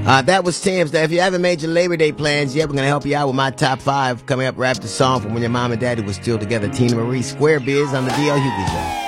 That was Tim's. Now, if you haven't made your Labor Day plans yet, we're going to help you out with my top 5 coming up right after the song from when your mom and daddy was still together. Tina Marie Square Biz on the DL Hughley Show.